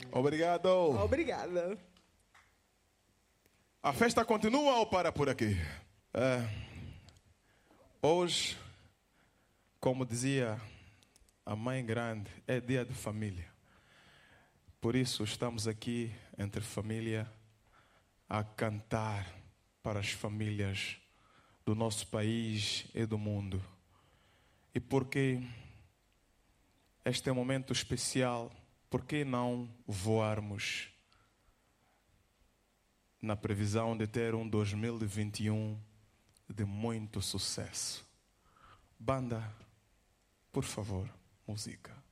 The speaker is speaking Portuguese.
Obrigado. Obrigada. A festa continua ou para por aqui? Hoje, como dizia a mãe grande, é dia de família. Por isso estamos aqui entre família a cantar para as famílias do nosso país e do mundo. E porque este é um momento especial, por que não voarmos na previsão de ter um 2021 de muito sucesso? Banda, por favor, música.